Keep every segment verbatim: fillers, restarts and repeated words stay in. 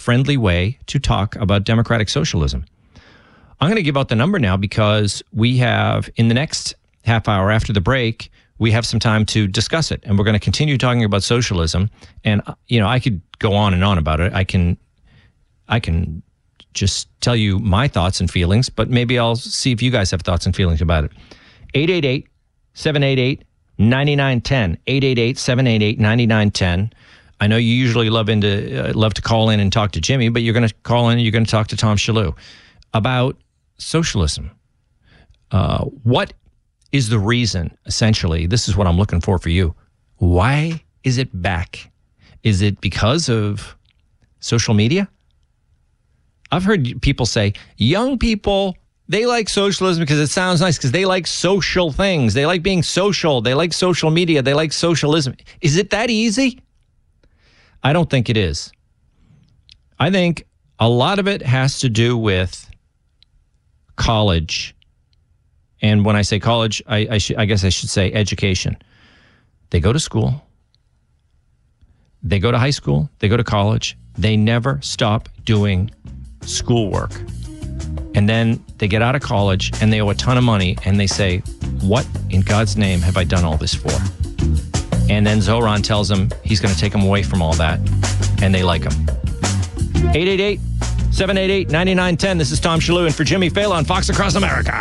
friendly way to talk about democratic socialism. I'm going to give out the number now because we have, in the next half hour after the break, we have some time to discuss it. And we're going to continue talking about socialism. And, you know, I could go on and on about it. I can, I can just tell you my thoughts and feelings, but maybe I'll see if you guys have thoughts and feelings about it. eight eight eight, seven eight eight, nine nine one zero. eight eight eight, seven eight eight, nine nine one zero. I know you usually love into uh, love to call in and talk to Jimmy, but you're going to call in and you're going to talk to Tom Shalhoub about socialism. Uh, what is the reason, essentially? This is what I'm looking for for you. Why is it back? Is it because of social media? I've heard people say, young people, they like socialism because it sounds nice, because they like social things. They like being social. They like social media. They like socialism. Is it that easy? I don't think it is. I think a lot of it has to do with college. And when I say college, I, I, sh- I guess I should say education. They go to school. They go to high school. They go to college. They never stop doing schoolwork. And then they get out of college and they owe a ton of money and they say, what in God's name have I done all this for? And then Zoran tells them he's going to take them away from all that, and they like him. eight eight eight, seven eight eight, nine nine one zero. This is Tom Shalhoub in for Jimmy Failla on Fox Across America.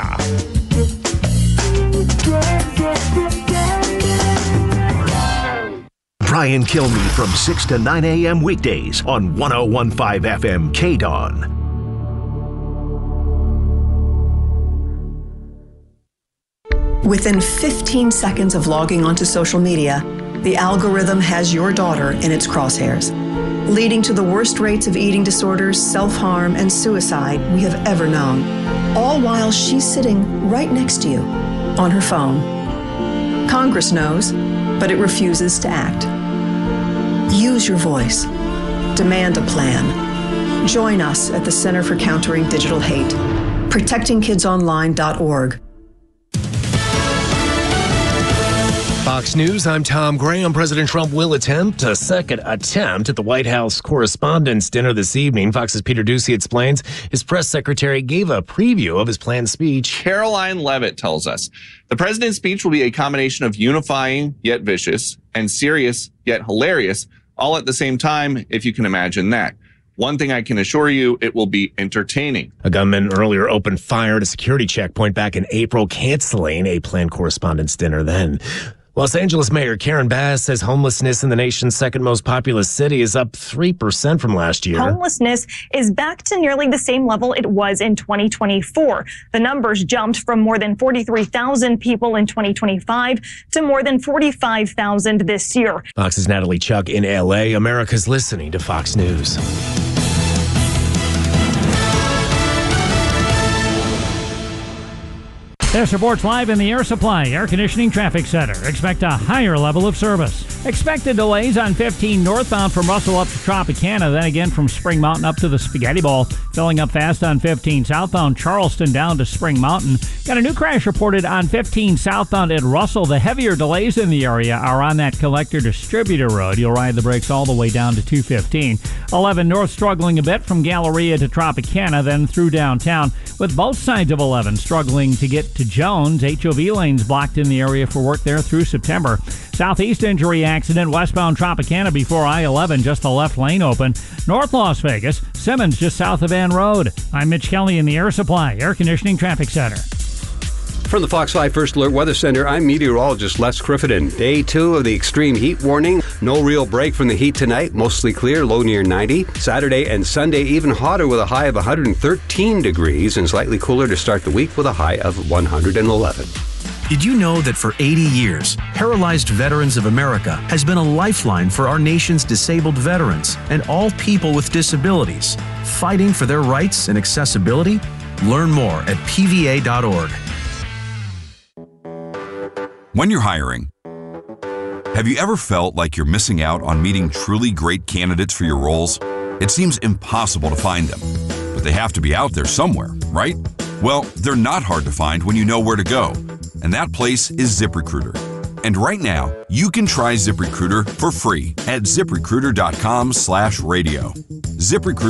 Brian Kilmeade from six to nine a.m. weekdays on one oh one point five F M K D O N. Within fifteen seconds of logging onto social media, the algorithm has your daughter in its crosshairs, leading to the worst rates of eating disorders, self-harm, and suicide we have ever known, all while she's sitting right next to you on her phone. Congress knows, but it refuses to act. Use your voice. Demand a plan. Join us at the Center for Countering Digital Hate, protecting kids online dot org. Fox News, I'm Tom Graham. President Trump will attempt a second attempt at the White House Correspondents' Dinner this evening. Fox's Peter Doocy explains his press secretary gave a preview of his planned speech. Caroline Levitt tells us the president's speech will be a combination of unifying yet vicious and serious yet hilarious, all at the same time, if you can imagine that. One thing I can assure you, it will be entertaining. A gunman earlier opened fire at a security checkpoint back in April, canceling a planned Correspondents' Dinner then. Los Angeles Mayor Karen Bass says homelessness in the nation's second most populous city is up three percent from last year. Homelessness is back to nearly the same level it was in twenty twenty-four. The numbers jumped from more than forty-three thousand people in twenty twenty-five to more than forty-five thousand this year. Fox's Natalie Chuck in L A. America's listening to Fox News. This reports live in the Air Supply Air Conditioning Traffic Center. Expect a higher level of service. Expected delays on fifteen northbound from Russell up to Tropicana, then again from Spring Mountain up to the Spaghetti Bowl. Filling up fast on fifteen southbound Charleston down to Spring Mountain. Got a new crash reported on fifteen southbound at Russell. The heavier delays in the area are on that Collector Distributor Road. You'll ride the brakes all the way down to two fifteen. eleven north struggling a bit from Galleria to Tropicana, then through downtown, with both sides of eleven struggling to get to Jones. H O V lanes blocked in the area for work there through September. Southeast injury accident westbound Tropicana before I eleven, just the left lane open. North Las Vegas, Simmons just south of Ann Road. I'm Mitch Kelly in the Air Supply Air Conditioning Traffic Center. From the Fox five First Alert Weather Center, I'm meteorologist Les Crittenden. Day two of the extreme heat warning. No real break from the heat tonight. Mostly clear, low near ninety. Saturday and Sunday even hotter with a high of one hundred thirteen degrees and slightly cooler to start the week with a high of one hundred eleven. Did you know that for eighty years, Paralyzed Veterans of America has been a lifeline for our nation's disabled veterans and all people with disabilities, fighting for their rights and accessibility? Learn more at P V A dot org. When you're hiring, have you ever felt like you're missing out on meeting truly great candidates for your roles? It seems impossible to find them, but they have to be out there somewhere, right? Well, they're not hard to find when you know where to go, and that place is ZipRecruiter. And right now, you can try ZipRecruiter for free at ZipRecruiter dot com slash radio. ZipRecruiter